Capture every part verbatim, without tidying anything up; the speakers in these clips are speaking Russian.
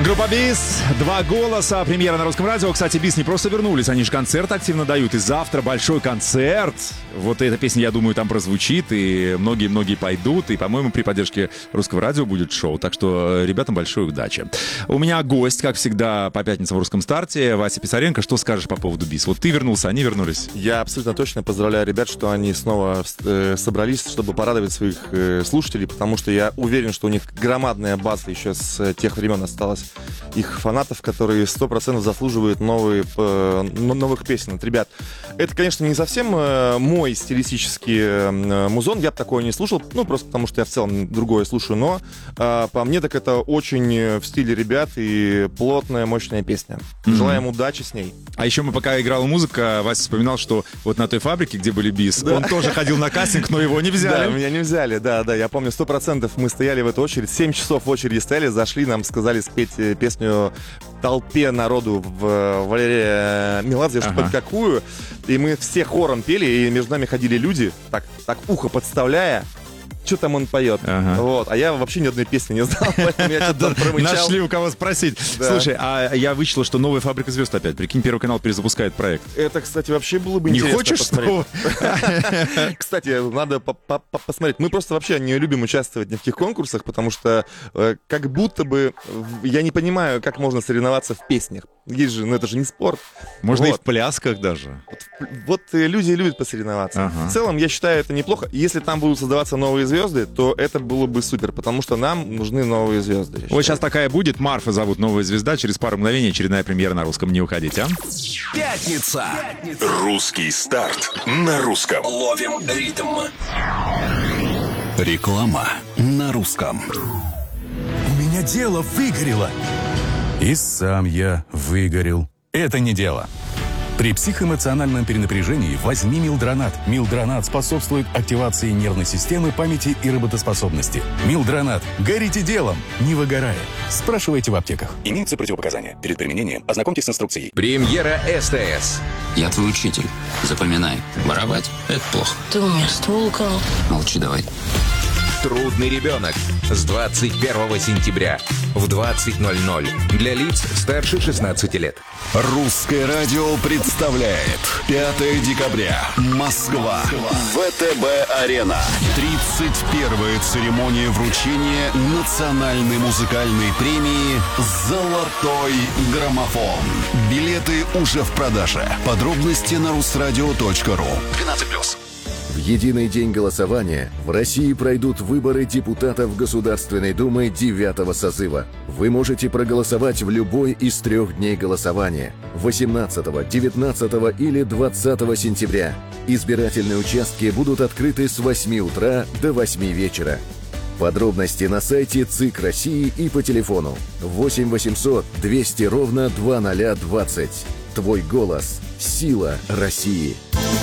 Группа БИС, два голоса, премьера на Русском радио. Кстати, БИС не просто вернулись, они же концерт активно дают. И завтра большой концерт. Вот эта песня, я думаю, там прозвучит, и многие-многие пойдут. И, по-моему, при поддержке Русского радио будет шоу. Так что ребятам большой удачи. У меня гость, как всегда, по пятницам в Русском старте. Вася Писаренко. Что скажешь по поводу БИС? Вот ты вернулся, они вернулись. Я абсолютно точно поздравляю ребят, что они снова э, собрались, чтобы порадовать своих э, слушателей, потому что я уверен, что у них громадная база еще с тех времен осталась. Их фанатов, которые сто процентов заслуживают новые, э, новых песен. Вот, ребят, это, конечно, не совсем э, мой стилистический э, музон, я бы такое не слушал, ну, просто потому что я в целом другое слушаю, но э, по мне так это очень в стиле ребят и плотная, мощная песня. Mm-hmm. Желаем удачи с ней. А еще мы, пока играла музыка, Вася вспоминал, что вот на той фабрике, где были БИС, да. Он тоже ходил на кастинг, но его не взяли. Да, меня не взяли, да, да, я помню, сто процентов мы стояли в эту очередь, семь часов в очереди стояли, зашли, нам сказали спеть песню толпе народу в Валерия Меладзе, ага. Что-то какую, и мы все хором пели, и между нами ходили люди, так, так ухо подставляя, что там он поет. Ага. Вот. А я вообще ни одной песни не знал, поэтому я что-то промычал. Нашли у кого спросить. Да. Слушай, а я вычитал, что новая «Фабрика звезд» опять. Прикинь, Первый канал перезапускает проект. Это, кстати, вообще было бы не интересно хочешь посмотреть. Кстати, надо посмотреть. Мы просто вообще не любим участвовать ни в каких конкурсах, потому что как будто бы я не понимаю, как можно соревноваться в песнях. Есть же, ну это же не спорт. Можно вот. И в плясках даже. Вот, вот люди любят посоревноваться. Ага. В целом, я считаю, это неплохо. Если там будут создаваться новые звезды, то это было бы супер, потому что нам нужны новые звезды. Вот сейчас такая будет. Марфа зовут «Новая звезда». Через пару мгновений очередная премьера на русском. Не уходите, а? Пятница. Пятница. Русский старт на русском. Ловим ритм. Реклама на русском. У меня дело выгорело. И сам я выгорел. Это не дело. При психоэмоциональном перенапряжении возьми Милдронат. Милдронат способствует активации нервной системы, памяти и работоспособности. Милдронат. Горите делом, не выгорая. Спрашивайте в аптеках. Имеются противопоказания. Перед применением ознакомьтесь с инструкцией. Премьера СТС. Я твой учитель. Запоминай. Воровать – это плохо. Ты у меня ствол украл. Молчи давай. Трудный ребенок с двадцать первого сентября в двадцать ноль ноль для лиц старше шестнадцати лет. Русское радио представляет пятое декабря. Москва. ВТБ-арена. тридцать первая церемония вручения национальной музыкальной премии «Золотой граммофон». Билеты уже в продаже. Подробности на русрадио точка ру. двенадцать плюс. В единый день голосования в России пройдут выборы депутатов Государственной Думы девятого созыва. Вы можете проголосовать в любой из трех дней голосования – восемнадцатого, девятнадцатого или двадцатого сентября. Избирательные участки будут открыты с восьми утра до восьми вечера. Подробности на сайте ЦИК России и по телефону восемь восемьсот двести ровно двадцать двадцать. Твой голос – сила России.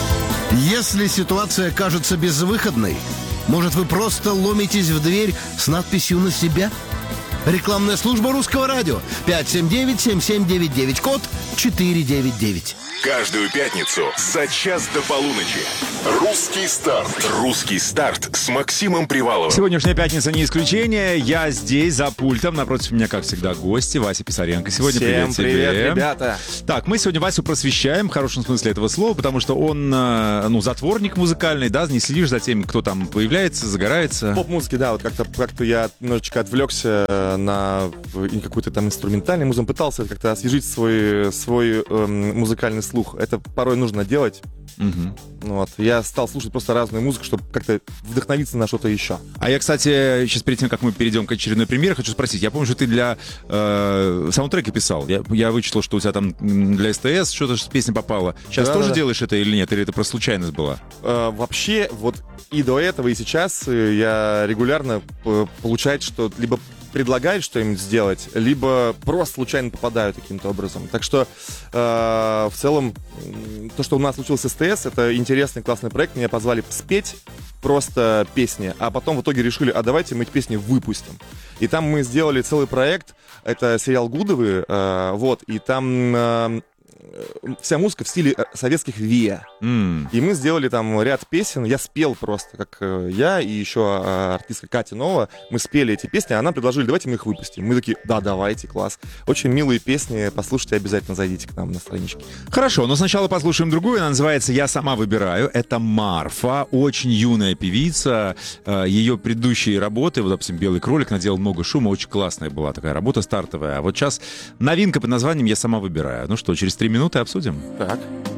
Если ситуация кажется безвыходной, может, вы просто ломитесь в дверь с надписью «На себя»? Рекламная служба Русского радио. пять семь девять семь семь девять девять, код четыре девять девять. Каждую пятницу за час до полуночи. Русский старт. Русский старт с Максимом Приваловым. Сегодняшняя пятница не исключение. Я здесь за пультом. Напротив меня, как всегда, гости. Вася Писаренко. Сегодня Всем привет тебе. Привет, ребята. Так, мы сегодня Васю просвещаем, в хорошем смысле этого слова, потому что он, ну, затворник музыкальный, да, не следишь за тем, кто там появляется, загорается. Поп-музыки, да, вот как-то, как-то я немножечко отвлекся на какой-то там инструментальный музыку, пытался как-то освежить свой, свой эм, музыкальный слух. Это порой нужно делать. Угу. Вот. Я стал слушать просто разную музыку, чтобы как-то вдохновиться на что-то еще. А я, кстати, сейчас перед тем, как мы перейдем к очередной премьере, хочу спросить. Я помню, что ты для э, саундтрека писал. Я, я вычитал, что у тебя там для СТС что-то песня попала. Сейчас да, тоже да. делаешь это или нет? Или это просто случайность была? Э, вообще, вот и до этого, и сейчас я регулярно получаю, что либо предлагают что-нибудь сделать, либо просто случайно попадают каким-то образом. Так что э, в целом то, что у нас случилось с СТС, это интересный, классный проект. Меня позвали спеть просто песни, а потом в итоге решили, а давайте мы эти песни выпустим. И там мы сделали целый проект. Это сериал «Гудовы», э, вот, и там... Э, вся музыка в стиле э, советских ВИА. М. И мы сделали там ряд песен. Я спел просто, как э, я и еще э, артистка Катя Нова. Мы спели эти песни, а нам предложили, давайте мы их выпустим. Мы такие, да, давайте, класс. Очень милые песни, послушайте, обязательно зайдите к нам на страничке. Хорошо, но сначала послушаем другую. Она называется «Я сама выбираю». Это Марфа, очень юная певица. Э, Ее предыдущие работы, вот, допустим, «Белый кролик» наделал много шума. Очень классная была такая работа стартовая. А вот сейчас новинка под названием «Я сама выбираю». Ну что, через три минуты обсудим? Так.